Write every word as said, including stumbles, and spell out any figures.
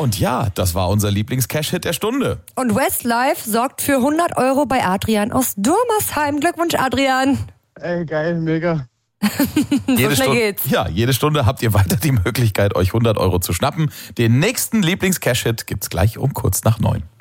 Und ja, das war unser Lieblings-Cash-Hit der Stunde. Und Westlife sorgt für hundert Euro bei Adrian aus Durmersheim. Glückwunsch, Adrian. Ey, geil, mega. so Jede schnell Stunde, geht's. ja, jede Stunde habt ihr weiter die Möglichkeit, euch hundert Euro zu schnappen. Den nächsten Lieblings-Cash-Hit gibt's gleich um kurz nach neun.